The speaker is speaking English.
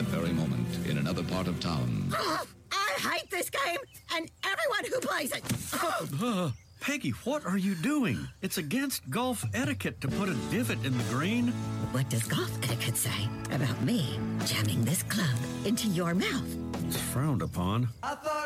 very moment in another part of town. I hate this game and everyone who plays it. Peggy, what are you doing? It's against golf etiquette to put a divot in the green. What does golf etiquette say about me jamming this club into your mouth? It's frowned upon. I thought